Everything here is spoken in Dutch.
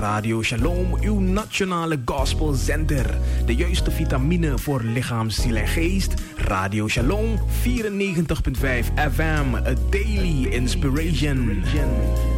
Radio Shalom, uw nationale gospelzender. De juiste vitamine voor lichaam, ziel en geest. Radio Shalom 94.5 FM, a daily inspiration.